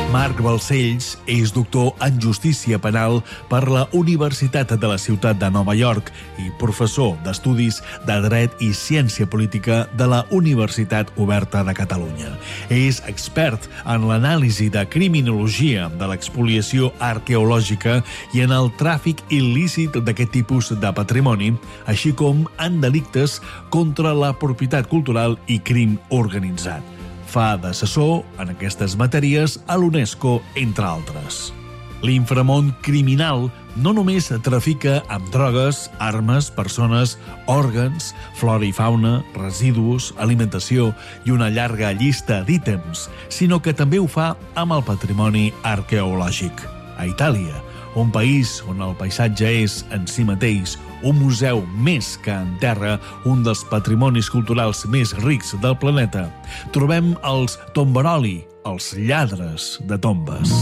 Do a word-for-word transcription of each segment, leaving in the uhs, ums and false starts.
Marc Balcells és doctor en Justícia Penal per la Universitat de la Ciutat de Nova York i professor d'Estudis de Dret i Ciència Política de la Universitat Oberta de Catalunya. És expert en l'anàlisi de criminologia de l'expoliació arqueològica i en el tràfic il·lícit d'aquest tipus de patrimoni, així com en delictes contra la propietat cultural i crim organitzat. Fa d'assessor en aquestes matèries a l'UNESCO, entre altres. L'inframón criminal no només trafica amb drogues, armes, persones, òrgans, flora i fauna, residus, alimentació i una llarga llista d'ítems, sinó que també ho fa amb el patrimoni arqueològic. A Itàlia, un país on el paisatge és, en si mateix, un museu més que en terra, un dels patrimonis culturals més rics del planeta, trobem els tomberoli, els lladres de tombes.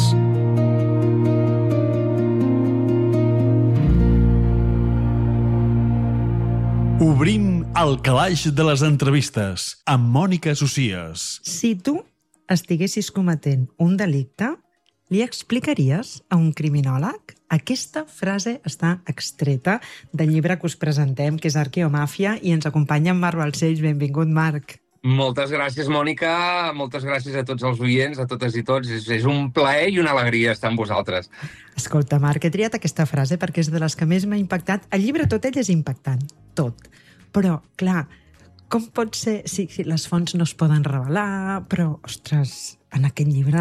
Obrim el calaix de les entrevistes amb Mònica Socias. Si tu estiguessis cometent un delicte, li explicaries a un criminòleg? Aquesta frase està extreta del llibre que us presentem, que és Arqueomàfia, i ens acompanya en Marc Balcells. Benvingut, Marc. Moltes gràcies, Mònica. Moltes gràcies a tots els oients, a totes i tots. És, és un plaer i una alegria estar amb vosaltres. Escolta, Marc, he triat aquesta frase perquè és de les que més m'ha impactat. El llibre tot ell és impactant, tot. Però, clar, com pot ser... Sí, sí, les fonts no es poden revelar, però, ostres, en aquest llibre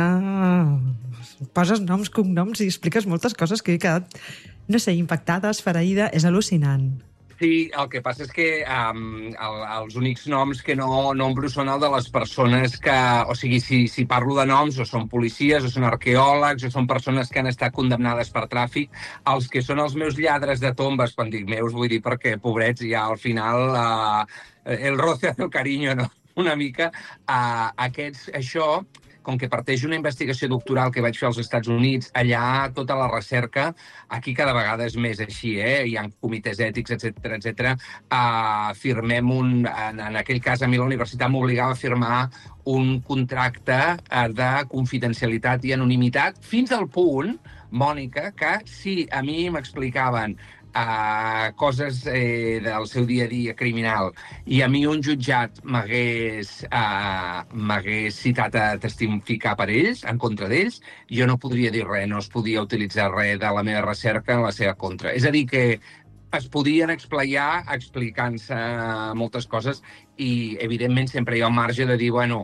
poses noms, cognoms i expliques moltes coses que he quedat, no sé, impactada, esfereïda. És al·lucinant. Sí, el que passa és que um, el, els únics noms que no nombro són el de les persones que... O sigui, si, si parlo de noms, o són policies, o són arqueòlegs, o són persones que han estat condemnades per tràfic. Els que són els meus lladres de tombes, quan dic meus, vull dir perquè, pobrets, ja al final uh, el roce hace el cariño, no? Una mica. Uh, aquests, això... com que parteix una investigació doctoral que vaig fer als Estats Units, allà tota la recerca, aquí cada vegada és més així, eh? Hi ha comitès ètics, etcètera, etcètera. Uh, firmem un... En, en aquell cas, a mi la universitat m'obligava a firmar un contracte uh, de confidencialitat i anonimitat, fins al punt, Mònica, que si a mi m'explicaven Uh, coses eh, del seu dia a dia criminal i a mi un jutjat m'hagués uh, m'hagués citat a testificar per ells, en contra d'ells, jo no podria dir res, no es podia utilitzar res de la meva recerca en la seva contra. És a dir, que es podien explaiar explicant-se moltes coses i, evidentment, sempre hi ha un marge de dir, bueno,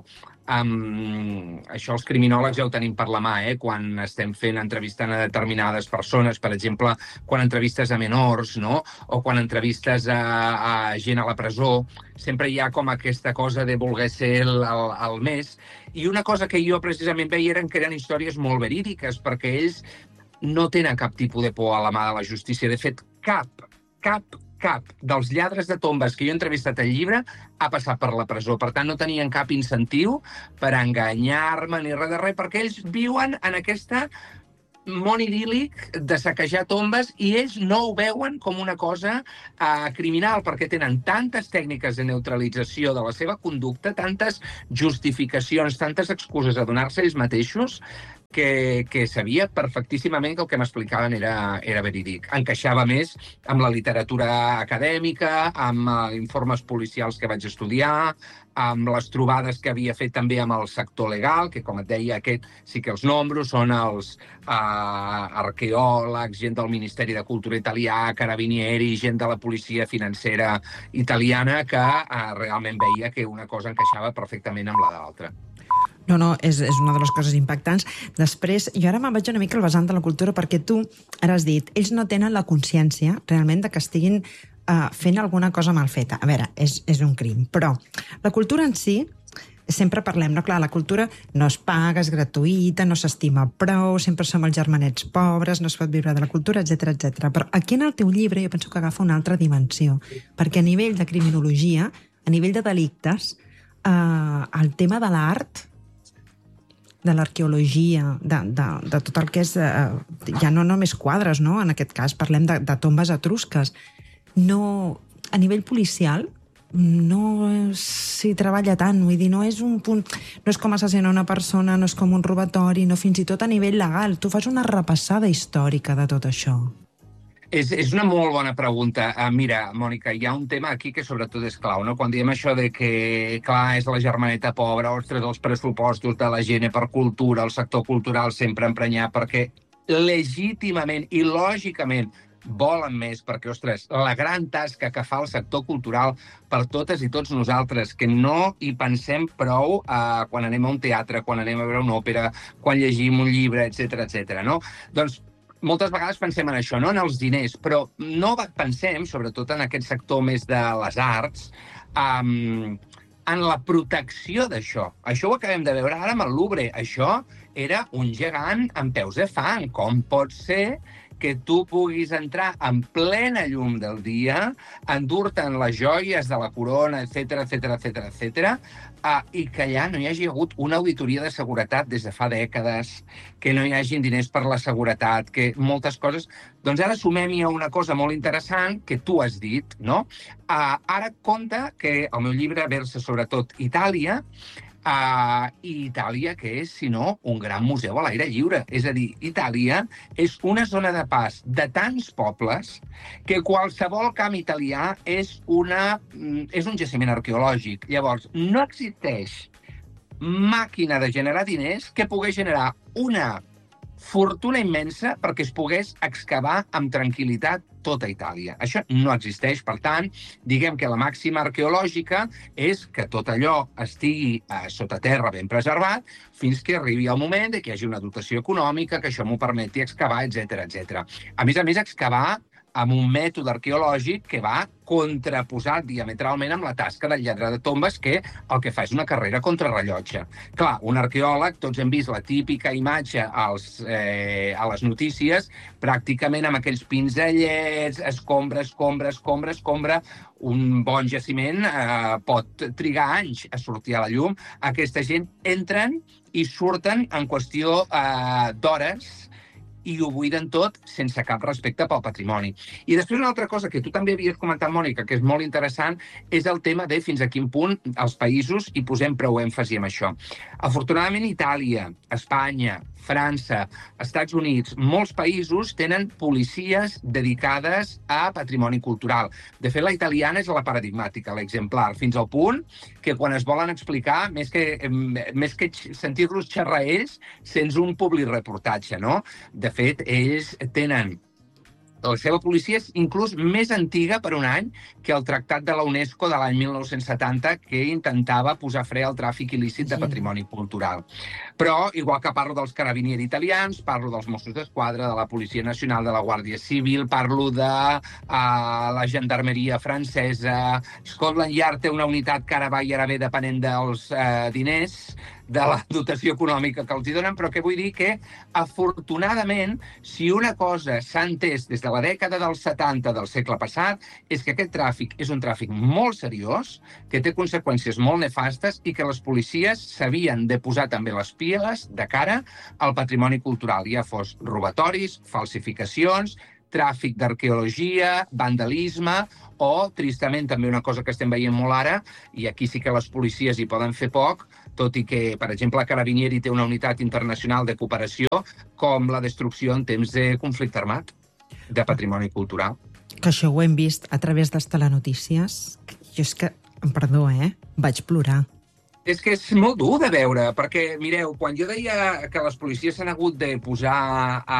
Um, això els criminòlegs ja ho tenim per la mà, eh? Quan estem fent entrevistant a determinades persones, per exemple, quan entrevistes a menors, no? O quan entrevistes a, a gent a la presó, sempre hi ha com aquesta cosa de voler ser el, el, el més. I una cosa que jo precisament veia eren que eren històries molt verídiques, perquè ells no tenen cap tipus de por a la mà de la justícia. De fet, cap, cap, cap dels lladres de tombes que jo he entrevistat al llibre ha passat per la presó. Per tant, no tenien cap incentiu per enganyar-me ni res de res, perquè ells viuen en aquesta món idíl·lic de saquejar tombes i ells no ho veuen com una cosa uh, criminal, perquè tenen tantes tècniques de neutralització de la seva conducta, tantes justificacions, tantes excuses a donar-se ells mateixos, que, que sabia perfectíssimament que el que m'explicaven era, era verídic. Encaixava més amb la literatura acadèmica, amb uh, informes policials que vaig estudiar, amb les trobades que havia fet també amb el sector legal, que, com et deia, aquest sí que els nombro, són els uh, arqueòlegs, gent del Ministeri de Cultura italià, carabinieri, gent de la policia financera italiana, que uh, realment veia que una cosa encaixava perfectament amb la de l'altra. No, no, és, és una de les coses impactants. Després, jo ara me'n vaig una mica al vessant de la cultura, perquè tu ara has dit, ells no tenen la consciència realment de que estiguin uh, fent alguna cosa mal feta. A veure, és, és un crim, però la cultura en si, sempre parlem, no? Clar, la cultura no es paga, és gratuïta, no s'estima prou, sempre som els germanets pobres, no es pot viure de la cultura, etcètera, etcètera. Però aquí en el teu llibre jo penso que agafa una altra dimensió, perquè a nivell de criminologia, a nivell de delictes, uh, el tema de l'art, de l'arqueologia, de, de, de tot el que és... Eh, ja no només quadres, no? En aquest cas parlem de, de tombes etrusques. No, a nivell policial, no s'hi treballa tant, vull dir, no és un punt, no és com assassinar una persona, no és com un robatori, no, fins i tot a nivell legal. Tu fas una repassada històrica de tot això. És, és una molt bona pregunta. Uh, mira, Mònica, hi ha un tema aquí que sobretot és clau, no? Quan diem això de que, clar, és la germaneta pobra, ostres, els pressupostos de la gent per cultura, el sector cultural sempre emprenyat, perquè legítimament i lògicament volen més, perquè, ostres, la gran tasca que fa el sector cultural per totes i tots nosaltres, que no hi pensem prou uh, quan anem a un teatre, quan anem a veure una òpera, quan llegim un llibre, etcètera, etcètera, no? Doncs moltes vegades pensem en això, no en els diners, però no pensem, sobretot en aquest sector més de les arts, um, en la protecció d'això. Això ho acabem de veure ara amb el Louvre. Això era un gegant amb peus de fang. Com pot ser que tu puguis entrar en plena llum del dia, endur-te'n les joies de la corona, etcètera, etcètera, etcètera, etcètera, uh, i que allà no hi hagi hagut una auditoria de seguretat des de fa dècades, que no hi hagin diners per la seguretat, que moltes coses... Doncs ara sumem-hi a una cosa molt interessant que tu has dit, no? Uh, ara compta que el meu llibre versa sobretot Itàlia, Uh, i Itàlia, que és, si no, un gran museu a l'aire lliure. És a dir, Itàlia és una zona de pas de tants pobles que qualsevol camp italià és, una, és un jaciment arqueològic. Llavors, no existeix màquina de generar diners que pugui generar una fortuna immensa perquè es pogués excavar amb tranquil·litat tota Itàlia. Això no existeix, per tant, diguem que la màxima arqueològica és que tot allò estigui eh, sota terra ben preservat fins que arribi el moment de que hi hagi una dotació econòmica, que això m'ho permeti excavar, etcètera, etcètera. A més a més, excavar amb un mètode arqueològic que va contraposat diametralment amb la tasca del lladre de tombes, que el que fa és una carrera contrarrellotge. Clar, un arqueòleg, tots hem vist la típica imatge als, eh, a les notícies, pràcticament amb aquells pinzellets, escombra, escombra, escombra, escombra. Un bon jaciment eh, pot trigar anys a sortir a la llum. Aquesta gent entren i surten en qüestió eh, d'hores, i ho buiden tot sense cap respecte pel patrimoni. I després una altra cosa que tu també havies comentat, Mònica, que és molt interessant, és el tema de fins a quin punt els països hi posem prou èmfasi en això. Afortunadament, Itàlia, Espanya, França, Estats Units, molts països tenen policies dedicades a patrimoni cultural. De fet, la italiana és la paradigmàtica, l'exemplar, fins al punt que quan es volen explicar, més que, més que sentir-los xerrar ells, sents un publireportatge, no? De fet, ells tenen... La seva policia és inclús més antiga per un any que el Tractat de la UNESCO de l'any mil nou-cents setanta, que intentava posar fre al tràfic il·lícit de patrimoni cultural. Però, igual que parlo dels carabinieri italians, parlo dels Mossos d'Esquadra, de la Policia Nacional, de la Guàrdia Civil, parlo de uh, la gendarmeria francesa. Scotland Yard té una unitat que ara va i ara ve depenent dels uh, diners, de la dotació econòmica que els hi donen, però què vull dir? Que, afortunadament, si una cosa s'ha entès des de la dècada dels setanta del segle passat, és que aquest tràfic és un tràfic molt seriós, que té conseqüències molt nefastes i que les policies s'havien de posar també les piles de cara al patrimoni cultural, ja fos robatoris, falsificacions, tràfic d'arqueologia, vandalisme o, tristament, també una cosa que estem veient molt ara, i aquí sí que les policies hi poden fer poc, tot i que, per exemple, Carabinieri té una unitat internacional de cooperació, com la destrucció en temps de conflicte armat, de patrimoni cultural. Que això ho hem vist a través de les telenotícies. Jo és que, em perdó, eh? Vaig plorar. És que és molt dur de veure, perquè, mireu, quan jo deia que les policies s'han hagut de posar a,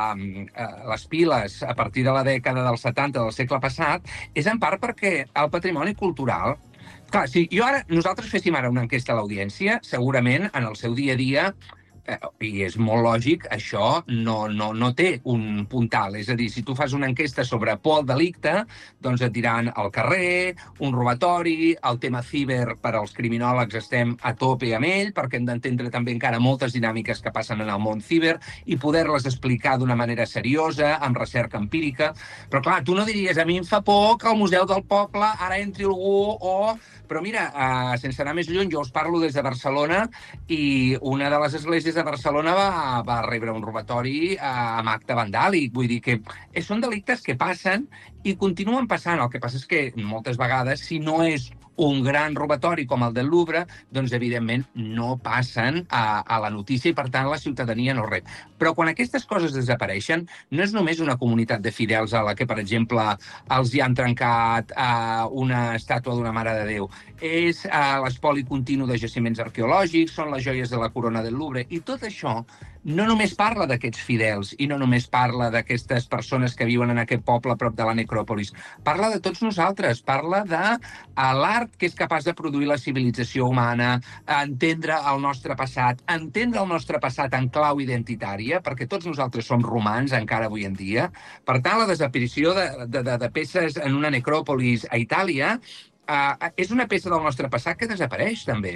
a les piles a partir de la dècada dels setanta del segle passat, és en part perquè el patrimoni cultural... Clar, si jo ara, nosaltres féssim ara una enquesta a l'audiència, segurament en el seu dia a dia, eh, i és molt lògic, això no, no, no té un puntal. És a dir, si tu fas una enquesta sobre por al delicte, doncs et diran al carrer, un robatori, el tema ciber per als criminòlegs estem a tope amb ell, perquè hem d'entendre també encara moltes dinàmiques que passen en el món ciber i poder-les explicar d'una manera seriosa, amb recerca empírica. Però clar, tu no diries, a mi em fa por que al Museu del Poble ara entri algú o... Però mira, uh, sense anar més lluny, jo us parlo des de Barcelona i una de les esglésies de Barcelona va, va rebre un robatori uh, amb acte vandàlic. Vull dir que són delictes que passen i continuen passant. El que passa és que moltes vegades, si no és un gran robatori com el del Louvre, doncs evidentment no passen a, a la notícia i per tant la ciutadania no rep. Però quan aquestes coses desapareixen, no és només una comunitat de fidels a la que, per exemple, els hi han trencat uh, una estàtua d'una Mare de Déu, és uh, l'espoli continu de jaciments arqueològics, són les joies de la corona del Louvre, i tot això no només parla d'aquests fidels i no només parla d'aquestes persones que viuen en aquest poble a prop de la necròpolis. Parla de tots nosaltres, parla de l'art que és capaç de produir la civilització humana, entendre el nostre passat, entendre el nostre passat en clau identitària, perquè tots nosaltres som romans encara avui en dia. Per tant, la desaparició de, de, de, de peces en una necròpolis a Itàlia uh, és una peça del nostre passat que desapareix, també.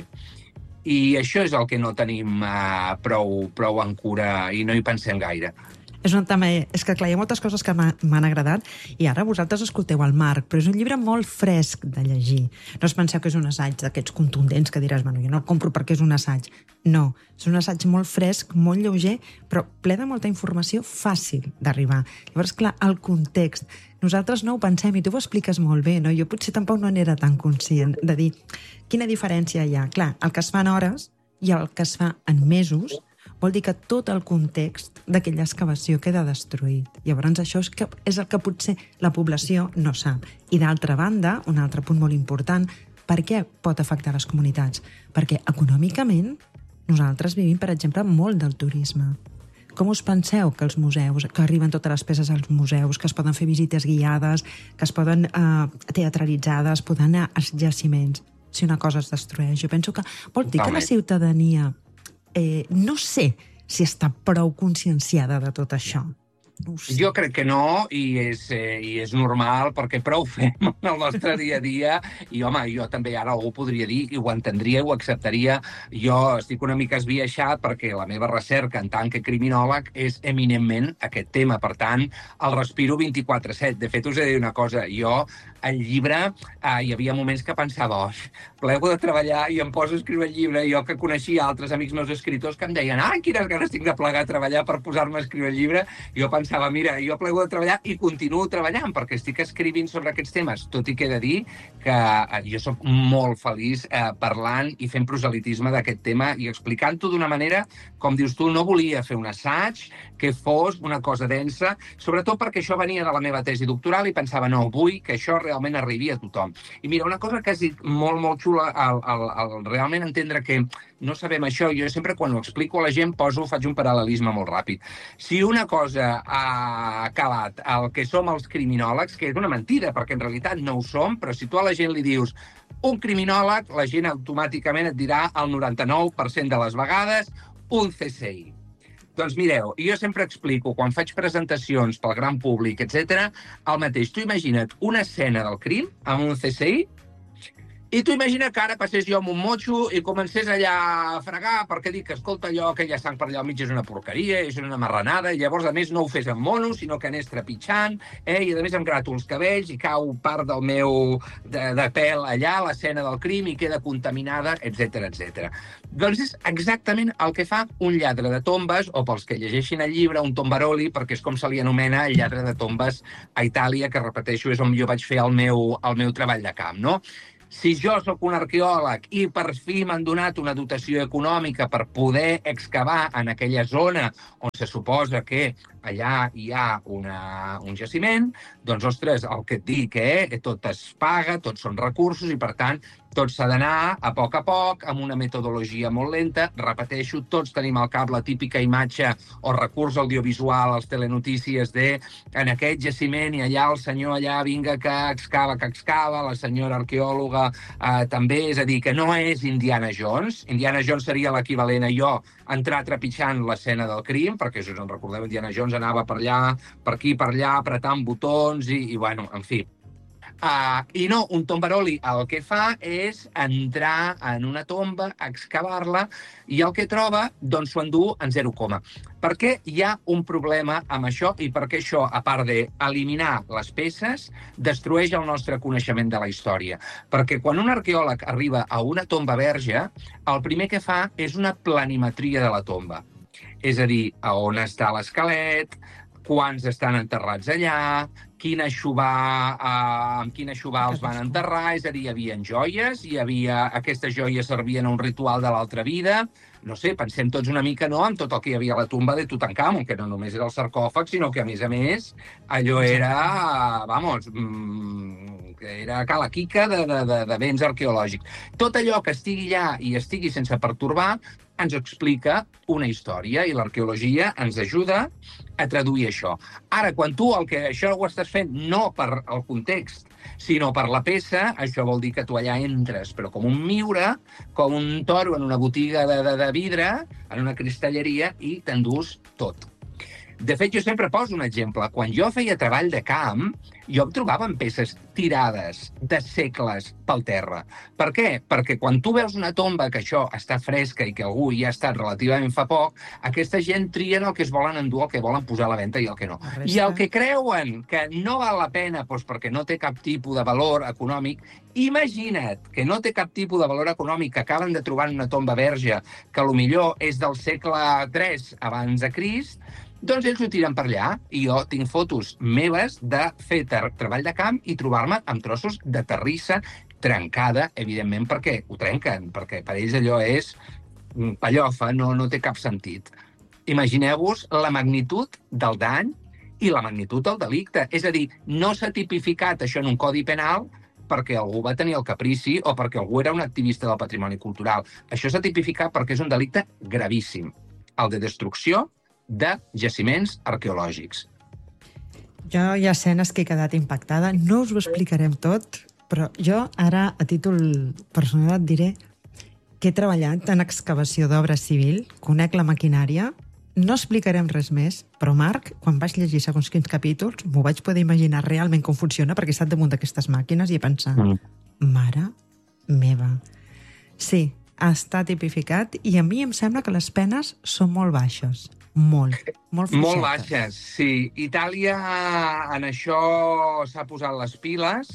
I això és el que no tenim uh, prou, prou en cura i no hi pensem gaire. És, un, també, és que, clar, hi ha moltes coses que m'han agradat i ara vosaltres escolteu el Marc, però és un llibre molt fresc de llegir. No us penseu que és un assaig d'aquests contundents que diràs, bueno, jo no el compro perquè és un assaig. No, és un assaig molt fresc, molt lleuger, però ple de molta informació fàcil d'arribar. Llavors, clar, el context. Nosaltres no ho pensem i tu ho expliques molt bé, no? Jo potser tampoc no n'era tan conscient de dir quina diferència hi ha. Clar, el que es fa en hores i el que es fa en mesos vol dir que tot el context d'aquella excavació queda destruït. Llavors això és, que, és el que potser la població no sap. I d'altra banda, un altre punt molt important, per què pot afectar les comunitats? Perquè econòmicament nosaltres vivim, per exemple, molt del turisme. Com us penseu que els museus, que arriben totes les peces als museus, que es poden fer visites guiades, que es poden eh, teatralitzades, poden anar als jaciments, si una cosa es destrueix? Jo penso que vol dir que la ciutadania Eh, no sé si està prou conscienciada de tot això. No ho sé. Jo crec que no, i és, eh, i és normal, perquè prou fem en el nostre dia a dia, i home, jo també ara algú podria dir, i ho entendria, ho acceptaria. Jo estic una mica esbiaixat perquè la meva recerca en tant que criminòleg és eminentment aquest tema, per tant, el respiro vint-i-quatre set. De fet, us he de dir una cosa, jo el llibre, eh, hi havia moments que pensava, oh, plego de treballar i em poso a escriure el llibre, i jo que coneixia altres amics meus escriptors que em deien, ai, quines ganes tinc de plegar a treballar per posar-me a escriure el llibre, i jo pensava, mira, jo plego de treballar i continuo treballant perquè estic escrivint sobre aquests temes, tot i que he de dir que eh, jo sóc molt feliç eh, parlant i fent proselitisme d'aquest tema i explicant-ho d'una manera, com dius tu, no volia fer un assaig que fos una cosa densa, sobretot perquè això venia de la meva tesi doctoral i pensava, no, vull que això realment arribi a tothom. I mira, una cosa que has dit molt, molt xula, al, al, al realment entendre que no sabem això, jo sempre quan ho explico a la gent poso, faig un paral·lelisme molt ràpid. Si una cosa ha calat el que som els criminòlegs, que és una mentida, perquè en realitat no ho som, però si tu a la gent li dius un criminòleg, la gent automàticament et dirà el noranta-nou per cent de les vegades un C S I. Doncs mireu, jo sempre explico, quan faig presentacions pel gran públic, etcètera, el mateix. Tu imagina't una escena del crim amb un C S I i tu imagina que ara passés jo amb un motxo i comencés allà a fregar perquè dic que, escolta, allò, aquella sang per allà al mig és una porqueria, és una marranada, i llavors, a més, no ho fes amb mono, sinó que anés trepitjant, eh? I a més em grato els cabells i cau part del meu de, de pèl allà, a l'escena del crim, i queda contaminada, etcètera, etcètera. Doncs és exactament el que fa un lladre de tombes, o pels que llegeixin el llibre, un tombaroli, perquè és com se li anomena el lladre de tombes a Itàlia, que, repeteixo, és on jo vaig fer el meu, el meu treball de camp, no? Si jo sóc un arqueòleg i per fi m'han donat una dotació econòmica per poder excavar en aquella zona on se suposa que allà hi ha una, un jaciment, doncs, ostres, el que et dic, eh? Tot es paga, tots són recursos i, per tant, tot s'ha d'anar a poc a poc, amb una metodologia molt lenta. Repeteixo, tots tenim al cap la típica imatge o recurs audiovisual als telenotícies de en aquest jaciment i allà el senyor allà vinga que excava, que excava, la senyora arqueòloga eh, també, és a dir, que no és Indiana Jones. Indiana Jones seria l'equivalent a jo entrar trepitjant l'escena del crim, perquè, si us en recordeu, Indiana Jones anava per allà, per aquí, per allà, apretant botons i, i bueno, en fi. Uh, I no, un tombaroli el que fa és entrar en una tomba, excavar-la, i el que troba, doncs s'ho endú en zero coma. Per què hi ha un problema amb això i per què això, a part d'eliminar les peces, destrueix el nostre coneixement de la història? Perquè quan un arqueòleg arriba a una tomba verge, el primer que fa és una planimetria de la tomba. És a dir, a on està l'esquelet, quants estan enterrats allà, quin aixovar, uh, amb quin aixovar els van enterrar, és a dir, hi havia joies, hi havia, aquestes joies servien a un ritual de l'altra vida, no sé, pensem tots una mica, no?, amb tot el que hi havia a la tumba de Tutankamon, que no només era el sarcòfag, sinó que, a més a més, allò era, vamos, mmm, que era cala quica de, de, de, de béns arqueològics. Tot allò que estigui allà i estigui sense pertorbar ens explica una història i l'arqueologia ens ajuda a traduir això. Ara, quan tu el que això ho estàs fent no per el context, sinó per la peça, això vol dir que tu allà entres, però com un miure, com un toro en una botiga de, de, de vidre, en una cristalleria, i t'endús tot. De fet, jo sempre poso un exemple. Quan jo feia treball de camp, jo em trobava en peces tirades de segles pel terra. Per què? Perquè quan tu veus una tomba que això està fresca i que algú hi ha estat relativament fa poc, aquesta gent trien el que es volen endur, el que volen posar a la venda i el que no. I el que creuen que no val la pena doncs perquè no té cap tipus de valor econòmic, imagina't que no té cap tipus de valor econòmic, que acaben de trobar una tomba verge que potser és del segle tres abans de Crist, doncs ells ho tiren per allà, i jo tinc fotos meves de fer treball de camp i trobar-me amb trossos de terrissa trencada, evidentment, perquè ho trenquen, perquè per ells allò és pallofa, no, no té cap sentit. Imagineu-vos la magnitud del dany i la magnitud del delicte. És a dir, no s'ha tipificat això en un codi penal perquè algú va tenir el caprici o perquè algú era un activista del patrimoni cultural. Això s'ha tipificat perquè és un delicte gravíssim, el de destrucció de jaciments arqueològics. Jo hi ha escenes que he quedat impactada. No us ho explicarem tot, però jo ara, a títol personal, et diré que he treballat en excavació d'obra civil, conec la maquinària, no explicarem res més, però, Marc, quan vaig llegir segons quins capítols, m'ho vaig poder imaginar realment com funciona, perquè he estat damunt d'aquestes màquines i he pensat, mm. mare meva. Sí, està tipificat i a mi em sembla que les penes són molt baixes. Molt, molt fluixetes. Molt baixes, sí. Itàlia en això s'ha posat les piles.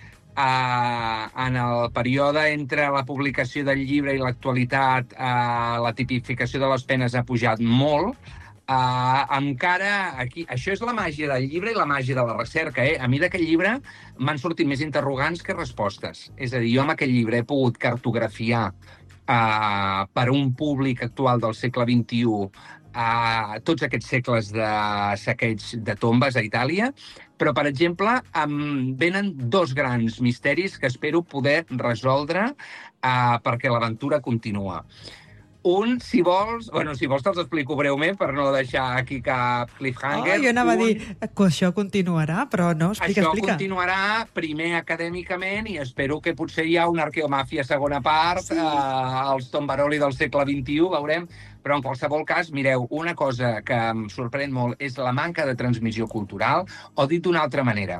Uh, en el període entre la publicació del llibre i l'actualitat, uh, la tipificació de les penes ha pujat molt. Uh, encara aquí... Això és la màgia del llibre i la màgia de la recerca, eh? A mi d'aquest llibre m'han sortit més interrogants que respostes. És a dir, jo amb aquest llibre he pogut cartografiar uh, per un públic actual del segle vint-i-u a tots aquests segles de saqueig de tombes a Itàlia, però, per exemple, em venen dos grans misteris que espero poder resoldre uh, perquè l'aventura continua. Un, si vols... Bueno, si vols te'ls explico breument per no deixar aquí cap cliffhanger. Oh, jo anava un... a dir que això continuarà, però no, explica, això explica. Això continuarà primer acadèmicament i espero que potser hi ha una arqueomàfia segona part, sí. eh, els tombaroli del segle vint-i-u, veurem. Però en qualsevol cas, mireu, una cosa que em sorprèn molt és la manca de transmissió cultural, o dit d'una altra manera,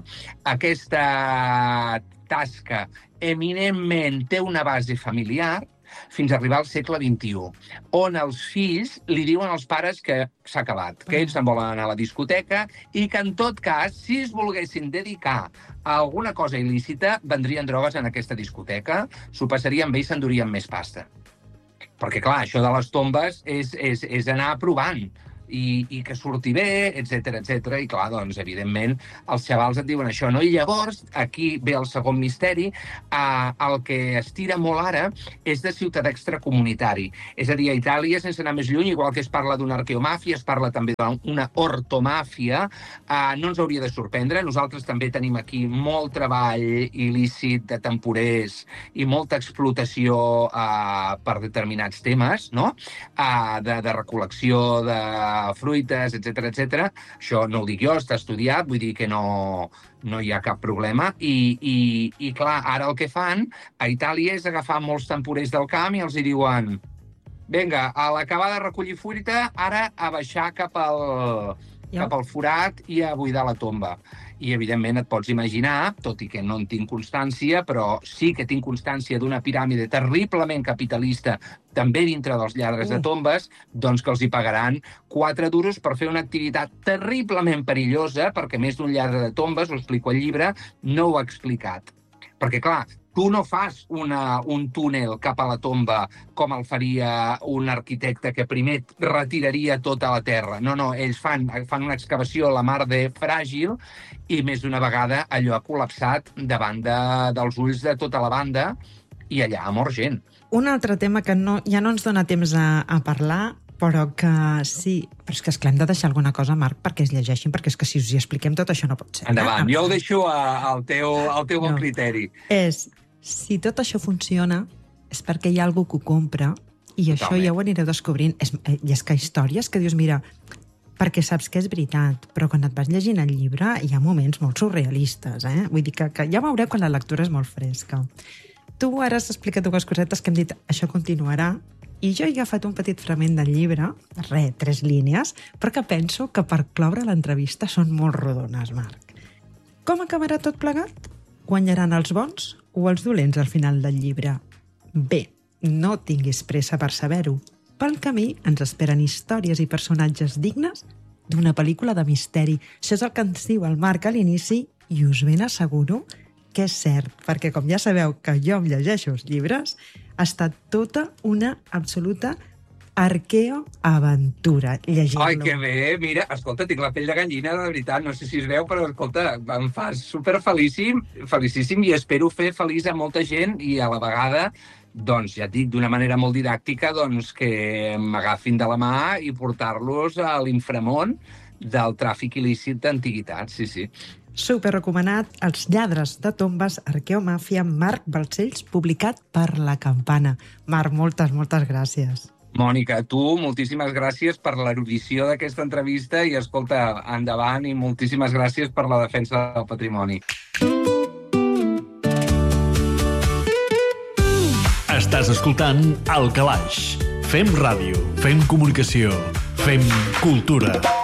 aquesta tasca eminentment té una base familiar fins a arribar al segle vint-i-u, on els fills li diuen als pares que s'ha acabat, que ells se'n volen anar a la discoteca i que, en tot cas, si es volguessin dedicar a alguna cosa il·lícita, vendrien drogues en aquesta discoteca, s'ho passarien bé i s'endurien més pasta. Perquè, clar, això de les tombes és, és, és anar provant i, i que surti bé, etcètera, etcètera. I, clar, doncs, evidentment, els xavals et diuen això, no? I llavors, aquí ve el segon misteri. Eh, el que es tira molt ara és de ciutadà extracomunitari. És a dir, a Itàlia, sense anar més lluny, igual que es parla d'una arqueomàfia, es parla també d'una ortomàfia. Eh, no ens hauria de sorprendre. Nosaltres també tenim aquí molt treball il·lícit de temporers i molta explotació eh, per determinats temes, no? Eh, de, de recol·lecció de fruites, etcètera, etcètera. Això no ho dic jo, està estudiat, vull dir que no, no hi ha cap problema. I, i, i clar, ara el que fan a Itàlia és agafar molts temporers del camp i els hi diuen vinga, a l'acabar de recollir fruita, ara a baixar cap al, cap al forat i a buidar la tomba. I, evidentment, et pots imaginar, tot i que no en tinc constància, però sí que tinc constància d'una piràmide terriblement capitalista, també dintre dels lladres uh. de tombes, doncs que els hi pagaran quatre duros per fer una activitat terriblement perillosa, perquè més d'un lladre de tombes, ho explico al llibre, no ho ha explicat. Perquè, clar, Tu no fas una, un túnel cap a la tomba com el faria un arquitecte que primer retiraria tota la terra. No, no, ells fan, fan una excavació a la mar de fràgil i més d'una vegada allò ha col·lapsat davant de, dels ulls de tota la banda i allà ha mort gent. Un altre tema que no, ja no ens dona temps a, a parlar, però que sí... Però és que esclar, hem de deixar alguna cosa, Marc, perquè es llegeixin, perquè és que si us hi expliquem tot això no pot ser. Endavant, eh? jo ho deixo a, al teu, al teu bon no. criteri. És, si tot això funciona, és perquè hi ha algú que ho compra i Totalment. Això ja ho anireu descobrint. És, I és que històries que dius, mira, perquè saps que és veritat, però quan et vas llegint el llibre hi ha moments molt surrealistes, eh? Vull dir que, que ja veureu quan la lectura és molt fresca. Tu ara has explicat dues cosetes que hem dit, això continuarà, i jo he agafat un petit fragment del llibre, re, tres línies, però que penso que per cloure l'entrevista són molt rodones, Marc. Com acabarà tot plegat? Guanyaran els bons o els dolents al final del llibre? Bé, no tinguis pressa per saber-ho. Pel camí ens esperen històries i personatges dignes d'una pel·lícula de misteri. Això és el que ens diu el Marc a l'inici i us ben asseguro que és cert, perquè com ja sabeu que jo em llegeixo els llibres, ha estat tota una absoluta arqueoaventura llegir-lo. Ai, que bé, mira, escolta, tinc la pell de gallina, de veritat, no sé si es veu, però escolta, em fas superfelíssim, felicíssim i espero fer feliç a molta gent i a la vegada, doncs ja et dic, d'una manera molt didàctica, doncs que m'agafin de la mà i portar-los a l'inframón del tràfic il·lícit d'antiguitats, sí, sí. Super recomanat, Els lladres de tombes, Arqueomàfia, Marc Balcells, publicat per La Campana. Marc, moltes, moltes gràcies. Mònica, tu, moltíssimes gràcies per l'erudició d'aquesta entrevista i, escolta, endavant i moltíssimes gràcies per la defensa del patrimoni. Estàs escoltant El Calaix. Fem ràdio, fem comunicació, fem cultura.